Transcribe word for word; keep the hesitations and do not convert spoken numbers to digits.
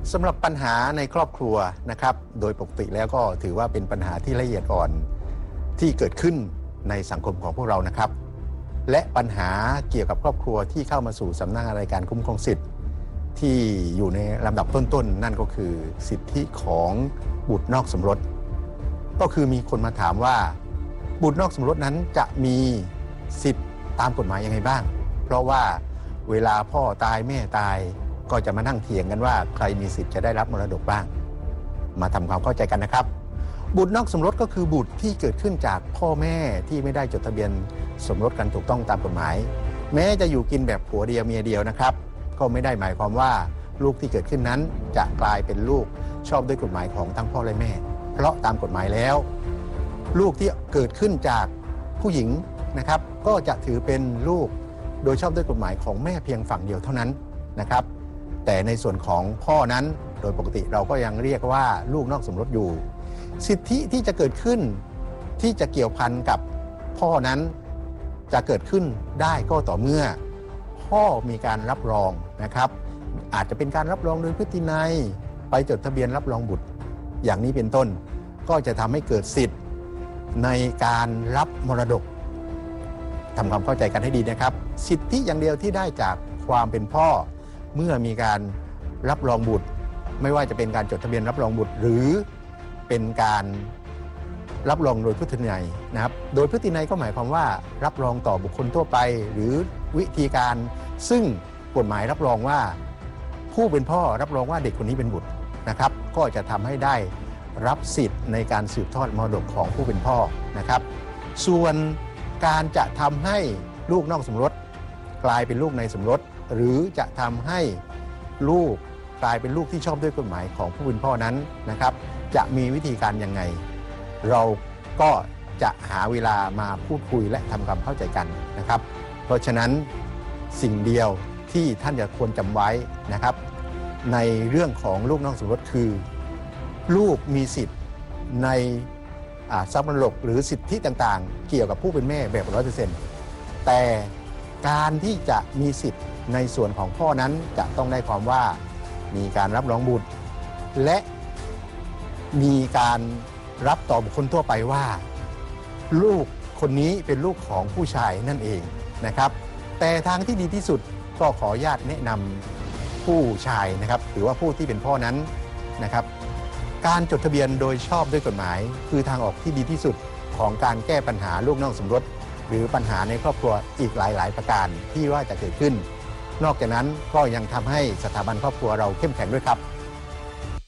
สำหรับปัญหาในครอบครัวนะครับโดยปกติแล้วก็ถือว่าเป็นปัญหาที่ละเอียดอ่อนที่เกิดขึ้นในสังคมของพวกเรานะครับและปัญหาเกี่ยวกับครอบครัวที่เข้ามาสู่สำนักงานรายการคุ้มครองสิทธิ์ที่อยู่ในลำดับต้นๆ น, นั่นก็คือสิทธิของบุตรนอกสมรสก็คือมีคนมาถามว่าบุตรนอกสมรสนั้นจะมีสิทธิ์ตามกฎหมายยังไงบ้างเพราะว่าเวลาพ่อตายแม่ตายก็จะมานั่งเถียงกันว่าใครมีสิทธิ์จะได้รับมรดกบ้างมาทำความเข้าใจกันนะครับบุตรนอกสมรสก็คือบุตรที่เกิดขึ้นจากพ่อแม่ที่ไม่ได้จดทะเบียนสมรสกันถูกต้องตามกฎหมายแม้จะอยู่กินแบบผัวเดียวเมียเดียวนะครับก็ไม่ได้หมายความว่าลูกที่เกิดขึ้นนั้นจะกลายเป็นลูกชอบด้วยกฎหมายของทั้งพ่อและแม่เพราะตามกฎหมายแล้วลูกที่เกิดขึ้นจากผู้หญิงนะครับก็จะถือเป็นลูกโดยชอบด้วยกฎหมายของแม่เพียงฝั่งเดียวเท่านั้นนะครับแต่ในส่วนของพ่อนั้นโดยปกติเราก็ยังเรียกว่าลูกนอกสมรสอยู่สิทธิที่จะเกิดขึ้นที่จะเกี่ยวพันกับพ่อนั้นจะเกิดขึ้นได้ก็ต่อเมื่อพ่อมีการรับรองนะครับอาจจะเป็นการรับรองโดยพฤตินัยไปจดทะเบียนรับรองบุตรอย่างนี้เป็นต้นก็จะทำให้เกิดสิทธิ์ในการรับมรดกทำความเข้าใจกันให้ดีนะครับสิทธิอย่างเดียวที่ได้จากความเป็นพ่อเมื่อมีการรับรองบุตรไม่ว่าจะเป็นการจดทะเบียนรับรองบุตรหรือเป็นการรับรองโดยพฤตินัยนะครับโดยพฤตินัยก็หมายความว่ารับรองต่อบุคคลทั่วไปหรือวิธีการซึ่งกฎหมายรับรองว่าผู้เป็นพ่อรับรองว่าเด็กคนนี้เป็นบุตรนะครับก็จะทำให้ได้รับสิทธิ์ในการสืบทอดมรดกของผู้เป็นพ่อนะครับส่วนการจะทำให้ลูกนอกสมรสกลายเป็นลูกในสมรสหรือจะทำให้ลูกกลายเป็นลูกที่ชอบด้วยกฎหมายของผู้เป็นพ่อนั้นนะครับจะมีวิธีการยังไงเราก็จะหาเวลามาพูดคุยและทำความเข้าใจกันนะครับเพราะฉะนั้นสิ่งเดียวที่ท่านจะควรจำไว้นะครับในเรื่องของลูกนอกสมรสคือลูกมีสิทธิ์ในทรัพย์มรดกหรือสิทธิต่างๆเกี่ยวกับผู้เป็นแม่แบบ ร้อยเปอร์เซ็นต์ แต่การที่จะมีสิทธิ์ในส่วนของพ่อนั้นจะต้องได้ความว่ามีการรับรองบุตรและมีการรับต่อบุคคลทั่วไปว่าลูกคนนี้เป็นลูกของผู้ชายนั่นเองนะครับแต่ทางที่ดีที่สุดก็ขออนุญาตแนะนำผู้ชายนะครับหรือว่าผู้ที่เป็นพ่อนั้นนะครับการจดทะเบียนโดยชอบด้วยกฎหมายคือทางออกที่ดีที่สุดของการแก้ปัญหาลูกนอกสมรสหรือปัญหาในครอบครัวอีกหลายๆประการที่ว่าจะเกิดขึ้นนอกจากนั้นก็ยังทำให้สถาบันครอบครัวเราเข้มแข็งด้วยครับ